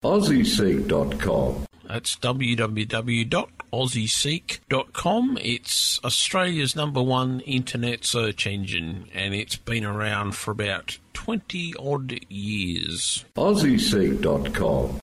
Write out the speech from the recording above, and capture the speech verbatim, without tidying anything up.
Aussie Seek dot com. That's w w w dot aussie seek dot com. It's Australia's number one internet search engine, and it's been around for about twenty odd years. Aussie Seek dot com.